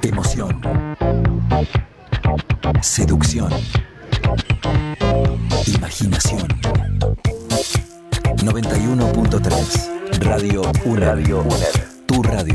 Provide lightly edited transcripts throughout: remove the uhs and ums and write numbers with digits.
Emoción. Seducción. Imaginación. 91.3 Radio UNER. Tu radio.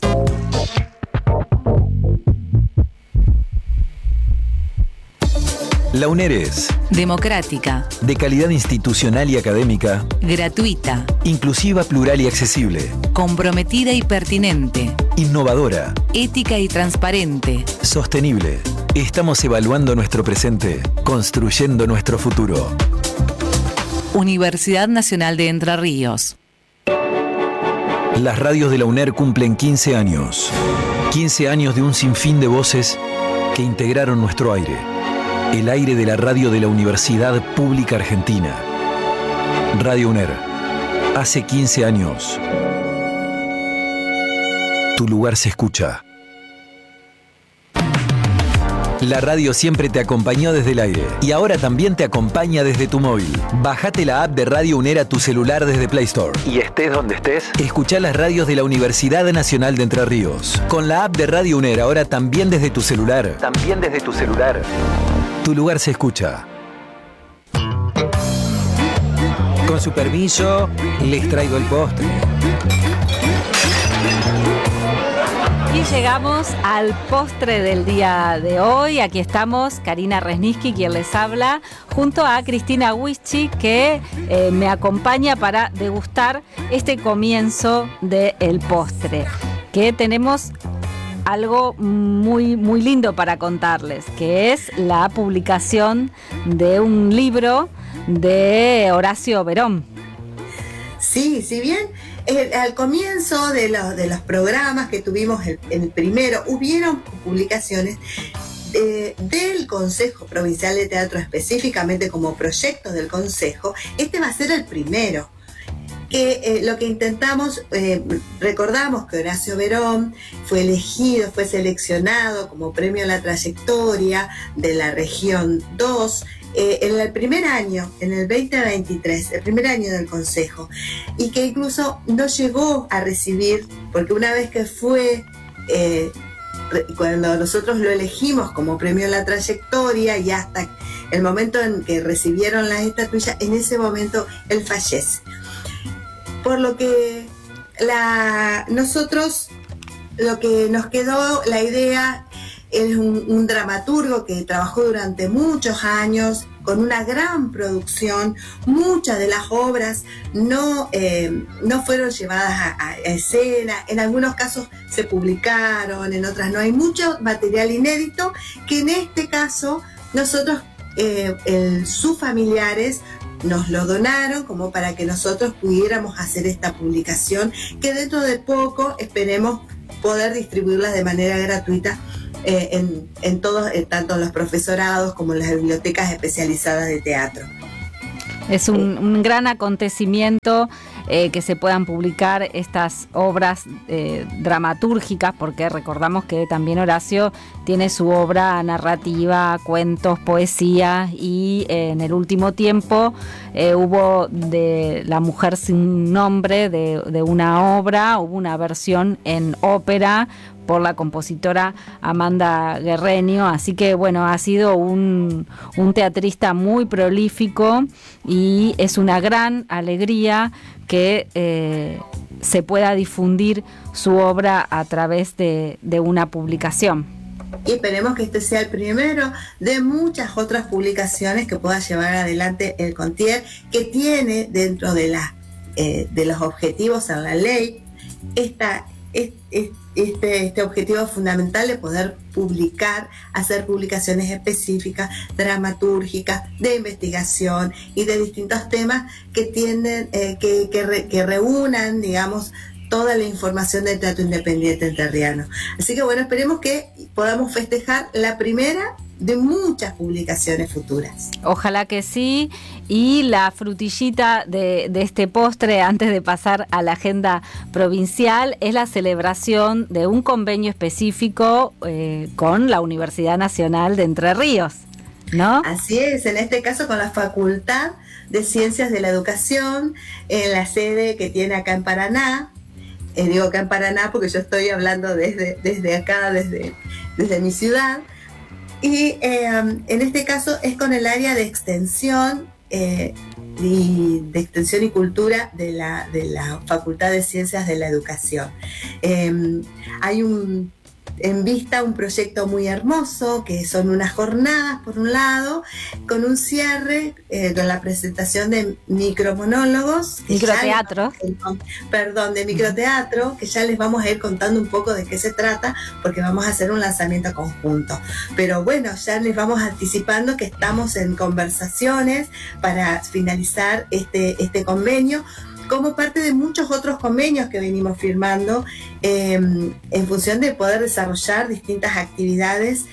La UNER es democrática, de calidad institucional y académica, gratuita, inclusiva, plural y accesible, comprometida y pertinente, innovadora, ética y transparente, sostenible. Estamos evaluando nuestro presente, construyendo nuestro futuro. Universidad Nacional de Entre Ríos. Las radios de la UNER cumplen 15 años. 15 años de un sinfín de voces que integraron nuestro aire. El aire de la radio de la Universidad Pública Argentina. Radio UNER. Hace 15 años. Tu lugar se escucha. La radio siempre te acompañó desde el aire y ahora también te acompaña desde tu móvil. Bajate la app de Radio UNER a tu celular desde Play Store. Y estés donde estés, escuchá las radios de la Universidad Nacional de Entre Ríos. Con la app de Radio UNER ahora también desde tu celular. Tu lugar se escucha. Con su permiso, les traigo el postre. Y llegamos al postre del día de hoy. Aquí estamos, Karina Resniski, quien les habla, junto a Cristina Wischi, que me acompaña para degustar este comienzo del postre. Que tenemos algo muy, muy lindo para contarles, que es la publicación de un libro de Horacio Verón. Sí, si bien al comienzo de los programas que tuvimos el primero, hubieron publicaciones del Consejo Provincial de Teatro, específicamente como proyectos del Consejo. Este va a ser el primero. Que lo que intentamos, recordamos que Horacio Verón fue elegido, fue seleccionado como premio a la trayectoria de la región 2 en el primer año, en el 2023, el primer año del Consejo, y que incluso no llegó a recibir, porque una vez que fue, cuando nosotros lo elegimos como premio a la trayectoria y hasta el momento en que recibieron las estatuillas, en ese momento él fallece. Por lo que nosotros, lo que nos quedó, la idea, es un dramaturgo que trabajó durante muchos años con una gran producción. Muchas de las obras no fueron llevadas a escena, en algunos casos se publicaron, en otras no. Hay mucho material inédito que en este caso nosotros, sus familiares, nos lo donaron como para que nosotros pudiéramos hacer esta publicación, que dentro de poco esperemos poder distribuirla de manera gratuita en todos, tanto en los profesorados como en las bibliotecas especializadas de teatro. Es un gran acontecimiento que se puedan publicar estas obras dramatúrgicas, porque recordamos que también Horacio tiene su obra narrativa, cuentos, poesía, y en el último tiempo hubo de La mujer sin nombre, de una obra, hubo una versión en ópera por la compositora Amanda Guerreño, así que bueno, ha sido un teatrista muy prolífico y es una gran alegría que se pueda difundir su obra a través de una publicación. Y esperemos que este sea el primero de muchas otras publicaciones que pueda llevar adelante el CONTIER, que tiene dentro de los objetivos en la ley este objetivo fundamental de poder publicar, hacer publicaciones específicas, dramatúrgicas, de investigación y de distintos temas que tienden, que reúnan, digamos, toda la información del teatro independiente entrerriano. Así que bueno, esperemos que podamos festejar la primera de muchas publicaciones futuras. Ojalá que sí. Y la frutillita de este postre, antes de pasar a la agenda provincial, es la celebración de un convenio específico con la Universidad Nacional de Entre Ríos, ¿no? Así es, en este caso con la Facultad de Ciencias de la Educación, en la sede que tiene acá en Paraná, digo acá en Paraná porque yo estoy hablando desde acá, desde mi ciudad. Y en este caso es con el área de extensión y cultura de la Facultad de Ciencias de la Educación. Hay en vista un proyecto muy hermoso, que son unas jornadas, por un lado, con un cierre, con la presentación de micromonólogos. Microteatro. De microteatro, que ya les vamos a ir contando un poco de qué se trata, porque vamos a hacer un lanzamiento conjunto. Pero bueno, ya les vamos anticipando que estamos en conversaciones para finalizar este convenio, como parte de muchos otros convenios que venimos firmando en función de poder desarrollar distintas actividades,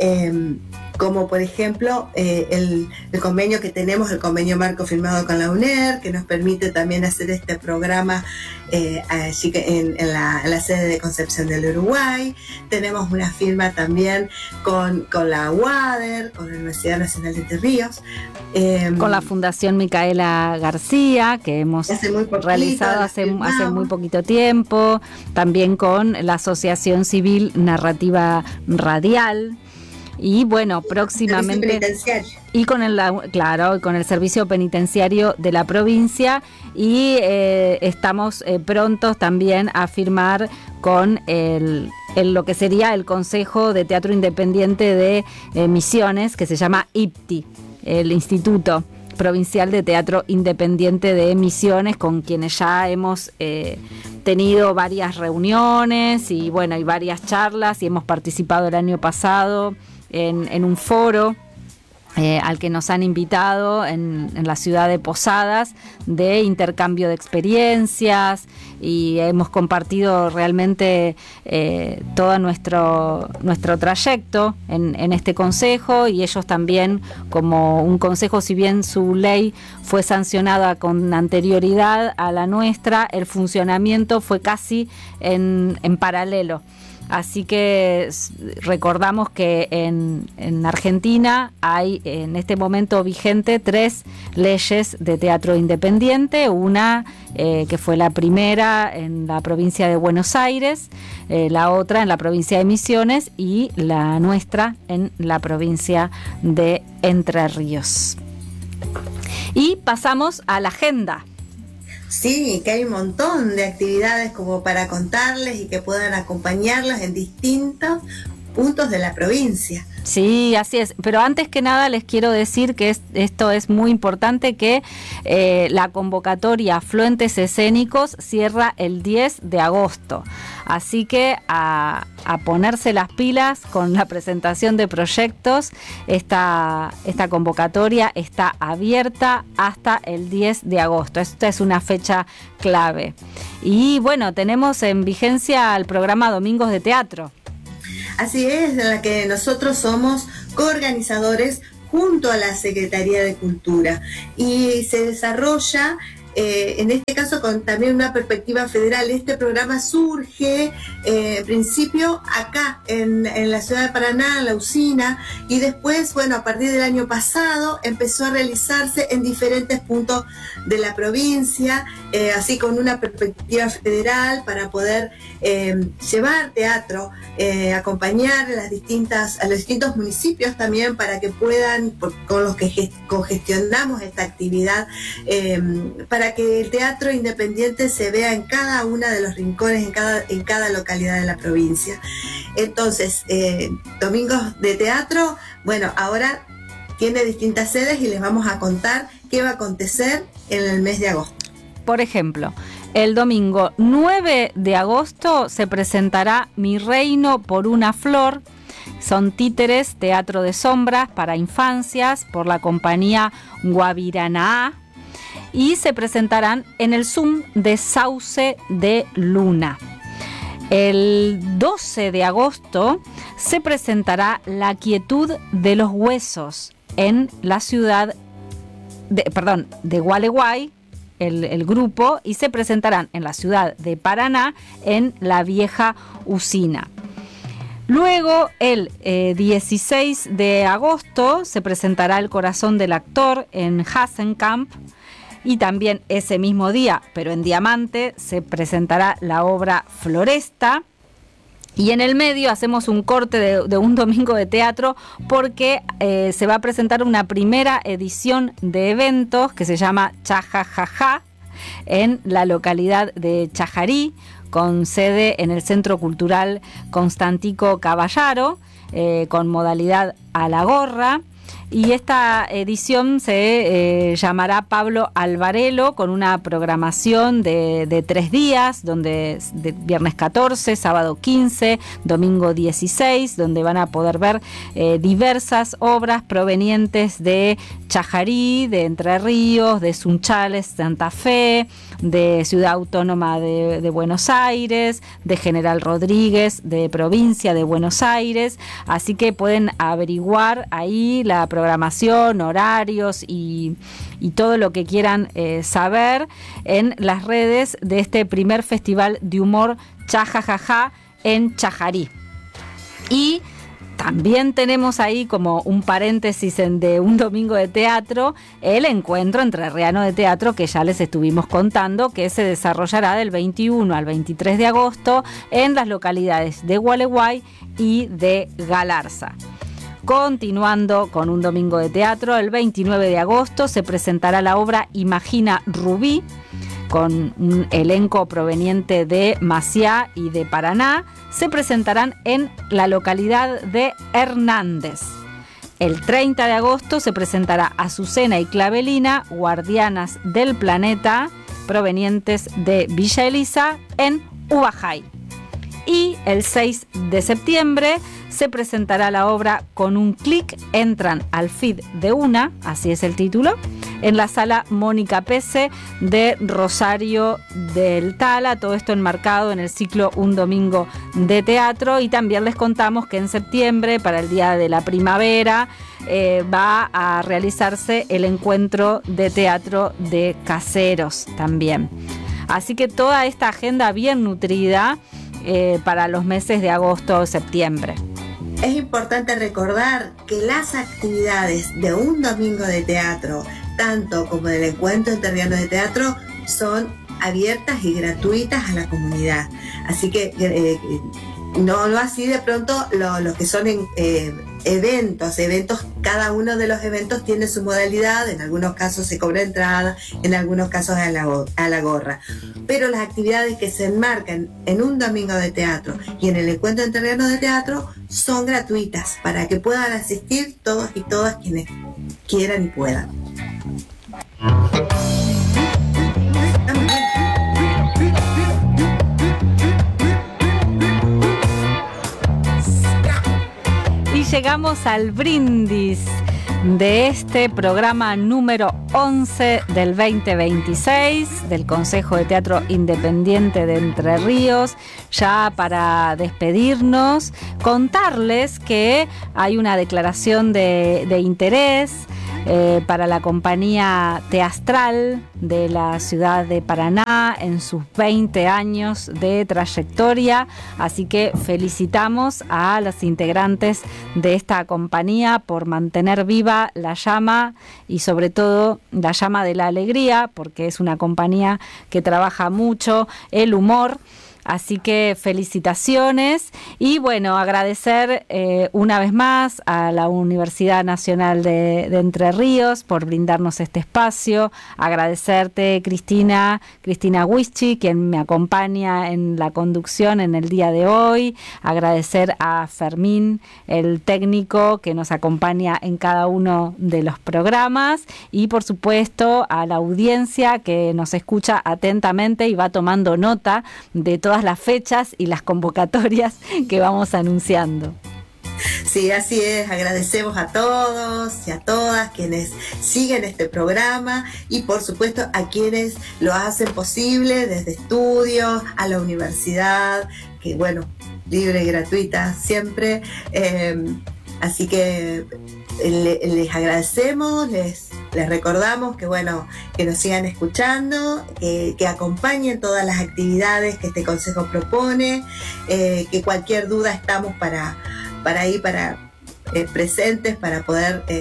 como por ejemplo el convenio que tenemos, el convenio marco firmado con la UNER, que nos permite también hacer este programa allí en la sede de Concepción del Uruguay. Tenemos una firma también con la UADER, con la Universidad Nacional de Entre Ríos. Con la Fundación Micaela García, que hemos realizado hace muy poquito tiempo. También con la Asociación Civil Narrativa Radial. Y bueno, próximamente y con el servicio penitenciario de la provincia, y estamos prontos también a firmar con lo que sería el Consejo de Teatro Independiente de Misiones, que se llama IPTI, el Instituto Provincial de Teatro Independiente de Misiones, con quienes ya hemos tenido varias reuniones y bueno, y varias charlas, y hemos participado el año pasado en un foro al que nos han invitado en la ciudad de Posadas, de intercambio de experiencias, y hemos compartido realmente todo nuestro trayecto en este consejo, y ellos también, como un consejo, si bien su ley fue sancionada con anterioridad a la nuestra, el funcionamiento fue casi en paralelo. Así que recordamos que en Argentina hay en este momento vigente 3 leyes de teatro independiente, una que fue la primera en la provincia de Buenos Aires, la otra en la provincia de Misiones y la nuestra en la provincia de Entre Ríos. Y pasamos a la agenda. Sí, que hay un montón de actividades como para contarles y que puedan acompañarlos en distintos puntos de la provincia. Sí, así es. Pero antes que nada les quiero decir que esto es muy importante, que la convocatoria Afluentes Escénicos cierra el 10 de agosto. Así que a ponerse las pilas con la presentación de proyectos. Esta convocatoria está abierta hasta el 10 de agosto. Esta es una fecha clave. Y bueno, tenemos en vigencia el programa Domingos de Teatro. Así es, en la que nosotros somos coorganizadores junto a la Secretaría de Cultura, y se desarrolla en este caso con también una perspectiva federal. Este programa surge en principio acá en la ciudad de Paraná, en la usina, y después, bueno, a partir del año pasado empezó a realizarse en diferentes puntos de la provincia, así con una perspectiva federal para poder llevar teatro, acompañar a los distintos municipios también, para que puedan, con los que congestionamos esta actividad, para que el teatro independiente se vea en cada uno de los rincones, en cada localidad de la provincia. Entonces, Domingos de Teatro, bueno, ahora tiene distintas sedes y les vamos a contar qué va a acontecer en el mes de agosto. Por ejemplo, el domingo 9 de agosto se presentará Mi Reino por una Flor. Son títeres, teatro de sombras para infancias, por la compañía Guaviranaá, y se presentarán en el Zoom de Sauce de Luna. El 12 de agosto se presentará La Quietud de los Huesos en la ciudad de Gualeguay, el grupo, y se presentarán en la ciudad de Paraná, en la vieja usina. Luego, el 16 de agosto, se presentará El Corazón del Actor en Hasenkamp. y también ese mismo día, pero en Diamante, se presentará la obra Floresta. Y en el medio hacemos un corte de un domingo de teatro porque se va a presentar una primera edición de eventos que se llama Chajajaja en la localidad de Chajarí, con sede en el Centro Cultural Constantico Caballaro, con modalidad a la gorra. Y esta edición se llamará Pablo Alvarelo, con una programación de 3 días, donde de viernes 14, sábado 15, domingo 16, donde van a poder ver diversas obras provenientes de Chajarí, de Entre Ríos, de Sunchales, Santa Fe, de Ciudad Autónoma de Buenos Aires, de General Rodríguez, de Provincia de Buenos Aires. Así que pueden averiguar ahí la programación, horarios y todo lo que quieran saber en las redes de este primer festival de humor Chajajaja en Chajarí. Y también tenemos ahí como un paréntesis de un domingo de teatro, el encuentro entrerriano de teatro que ya les estuvimos contando, que se desarrollará del 21 al 23 de agosto en las localidades de Gualeguay y de Galarza. Continuando con un domingo de teatro, el 29 de agosto se presentará la obra Imagina Rubí, con un elenco proveniente de Maciá y de Paraná. Se presentarán en la localidad de Hernández. El 30 de agosto se presentará Azucena y Clavelina, Guardianas del Planeta, provenientes de Villa Elisa, en Ubajay. Y el 6 de septiembre se presentará la obra Con un clic entran al feed de una, así es el título, en la sala Mónica Pese de Rosario del Tala. Todo esto enmarcado en el ciclo Un Domingo de Teatro. Y también les contamos que en septiembre, para el Día de la Primavera, va a realizarse el encuentro de teatro de Caseros también. Así que toda esta agenda bien nutrida para los meses de agosto o septiembre. Es importante recordar que las actividades de un domingo de teatro, tanto como del encuentro entrerriano de teatro, son abiertas y gratuitas a la comunidad. Así que no así de pronto los que son eventos, cada uno de los eventos tiene su modalidad. En algunos casos se cobra entrada, en algunos casos a la gorra. Pero las actividades que se enmarcan en un domingo de teatro y en el encuentro entrerriano de teatro son gratuitas para que puedan asistir todos y todas quienes quieran y puedan. Y llegamos al brindis de este programa número 11 del 2026 del Consejo de Teatro Independiente de Entre Ríos. Ya para despedirnos, contarles que hay una declaración de interés para la compañía Teastral de la ciudad de Paraná en sus 20 años de trayectoria. Así que felicitamos a los integrantes de esta compañía por mantener viva la llama y sobre todo la llama de la alegría, porque es una compañía que trabaja mucho el humor. Así que felicitaciones y bueno, agradecer una vez más a la Universidad Nacional de Entre Ríos por brindarnos este espacio. Agradecerte, Cristina Huischi, quien me acompaña en la conducción en el día de hoy. Agradecer a Fermín, el técnico que nos acompaña en cada uno de los programas y por supuesto a la audiencia que nos escucha atentamente y va tomando nota de todas las fechas y las convocatorias que vamos anunciando. Sí, así es. Agradecemos a todos y a todas quienes siguen este programa y por supuesto a quienes lo hacen posible desde estudios, a la universidad, que bueno, libre y gratuita siempre. Así que les agradecemos, les recordamos que bueno, que nos sigan escuchando, que acompañen todas las actividades que este consejo propone, que cualquier duda estamos para presentes, para poder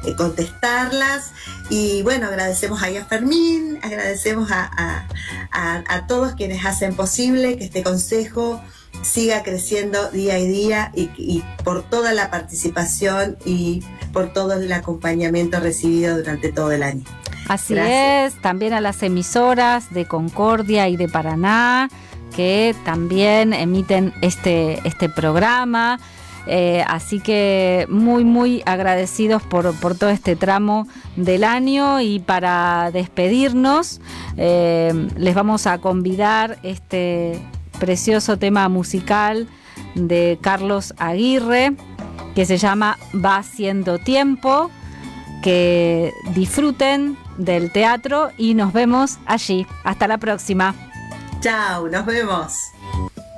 contestarlas. Y bueno, agradecemos ahí a Fermín, agradecemos a todos quienes hacen posible que este consejo siga creciendo día y día, y por toda la participación y por todo el acompañamiento recibido durante todo el año. Así Gracias. es, también a las emisoras de Concordia y de Paraná, que también emiten este programa. Así que muy agradecidos por todo este tramo del año. Y para despedirnos, les vamos a convidar este precioso tema musical de Carlos Aguirre, que se llama Va Siendo Tiempo. Que disfruten del teatro y nos vemos allí. Hasta la próxima. Chao, nos vemos.